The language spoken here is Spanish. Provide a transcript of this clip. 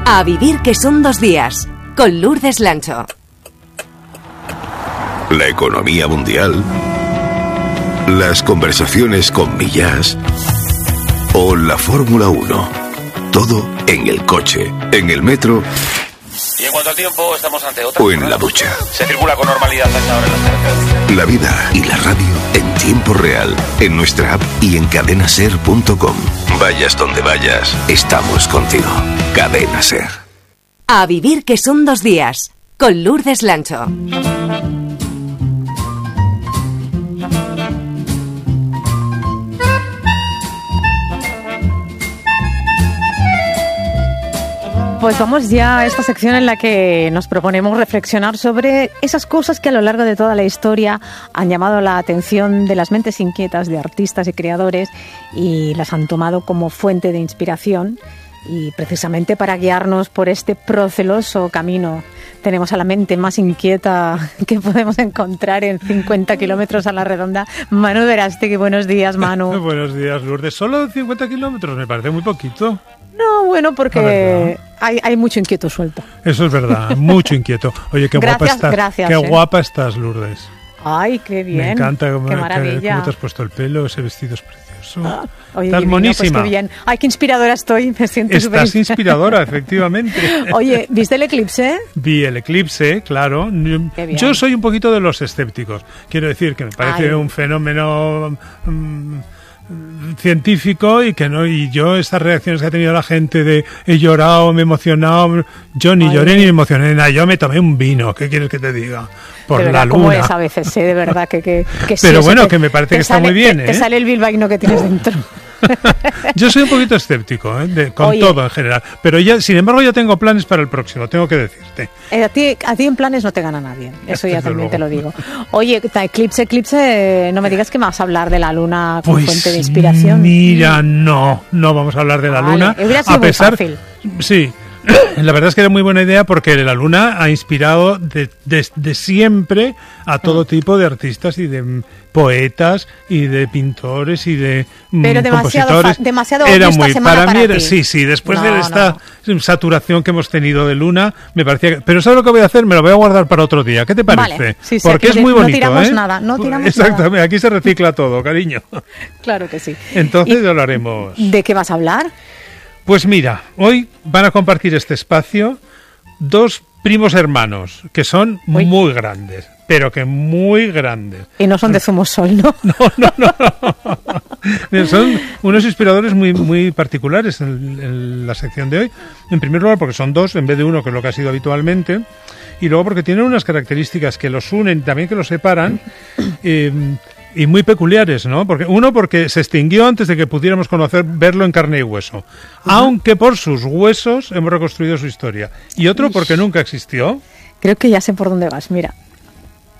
A vivir que son 2 días, con Lourdes Lancho. La economía mundial, las conversaciones con Millás o la Fórmula 1. Todo en el coche, en el metro. Y en cuanto al tiempo, estamos ante otra. O en la ducha. Se circula con normalidad a esta hora en las carreteras. La vida y la radio en tiempo real, en nuestra app y en cadenaser.com. Vayas donde vayas, estamos contigo. Cadena Ser. A vivir que son 2 días, con Lourdes Lancho. Pues vamos ya a esta sección en la que nos proponemos reflexionar sobre esas cosas que a lo largo de toda la historia han llamado la atención de las mentes inquietas de artistas y creadores y las han tomado como fuente de inspiración. Y precisamente para guiarnos por este proceloso camino tenemos a la mente más inquieta que podemos encontrar en 50 kilómetros a la redonda. Manu Verástegui, buenos días, Manu. Buenos días, Lourdes. ¿Solo 50 kilómetros? Me parece muy poquito. No, bueno, porque hay mucho inquieto suelto. Eso es verdad, mucho inquieto. Oye, qué guapa estás. Gracias, qué guapa estás, Lourdes. Ay, qué bien. Me encanta cómo qué maravilla. Cómo te has puesto el pelo, ese vestido es precioso. Oye, estás monísima. Pues qué bien. Ay, qué inspiradora estoy, me siento súper. Estás inspiradora, efectivamente. Oye, ¿viste el eclipse? Vi el eclipse, claro. Yo soy un poquito de los escépticos. Quiero decir que me parece un fenómeno científico y que no, y yo estas reacciones que ha tenido la gente de he llorado, me he emocionado, yo ni lloré ni me emocioné nada, yo me tomé un vino, ¿qué quieres que te diga? Por de la verdad, luna. ¿cómo es a veces? De verdad que pero sí, bueno, que me parece que está muy bien, te sale el bilbaíno que tienes dentro. Yo soy un poquito escéptico, con todo en general, pero ya, sin embargo, ya tengo planes para el próximo, tengo que decirte. A ti en planes no te gana nadie, eso ya también te lo digo. Oye, eclipse, no me digas que me vas a hablar de la luna como fuente de inspiración. Mira, no vamos a hablar de la luna. Hubiera sido muy fácil. Sí. La verdad es que era muy buena idea porque la luna ha inspirado de siempre a todo tipo de artistas y de poetas y de pintores y de compositores. Demasiado era esta muy semana para mí ti. Sí, después de esta saturación que hemos tenido de luna, me parecía que, pero ¿sabes lo que voy a hacer? Me lo voy a guardar para otro día. ¿Qué te parece? Vale, sí, porque es muy bonito, no tiramos nada, Exactamente, aquí se recicla todo, cariño. Claro que sí. Entonces hablaremos. ¿De qué vas a hablar? Pues mira, hoy van a compartir este espacio 2 primos hermanos que son muy grandes, pero que muy grandes. Y no son de Zumosol, ¿no? No. Son unos inspiradores muy particulares en la sección de hoy. En primer lugar porque son 2 en vez de 1, que es lo que ha sido habitualmente. Y luego porque tienen unas características que los unen y también que los separan. Y muy peculiares, ¿no? Porque se extinguió antes de que pudiéramos verlo en carne y hueso. Aunque por sus huesos hemos reconstruido su historia. Y otro porque nunca existió. Creo que ya sé por dónde vas, mira.